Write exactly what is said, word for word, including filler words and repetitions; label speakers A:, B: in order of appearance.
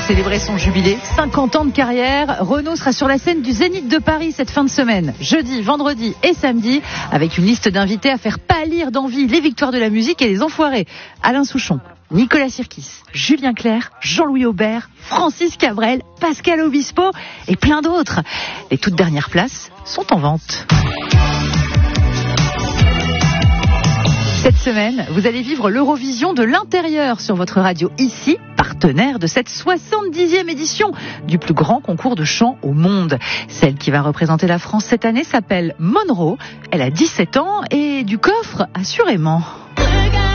A: célébrer son jubilé, cinquante ans de carrière, Renaud sera sur la scène du Zénith de Paris cette fin de semaine, jeudi, vendredi et samedi, avec une liste d'invités à faire pâlir d'envie les victoires de la musique et les enfoirés. Alain Souchon, Nicolas Sirkis, Julien Clerc, Jean-Louis Aubert, Francis Cabrel, Pascal Obispo et plein d'autres. Les toutes dernières places sont en vente. Cette semaine, vous allez vivre l'Eurovision de l'intérieur sur votre radio ici, partenaire de cette soixante-dixième édition du plus grand concours de chant au monde. Celle qui va représenter la France cette année s'appelle Monroe. Elle a dix-sept ans et du coffre, assurément.